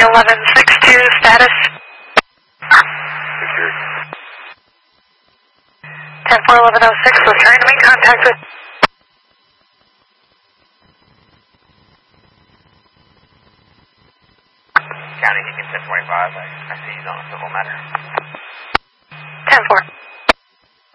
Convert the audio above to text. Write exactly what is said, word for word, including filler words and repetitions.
eleven six two, status. ten four eleven oh six, we're trying to make contact with. County, Deacon ten twenty-five, I, I see he's on a civil matter. ten four.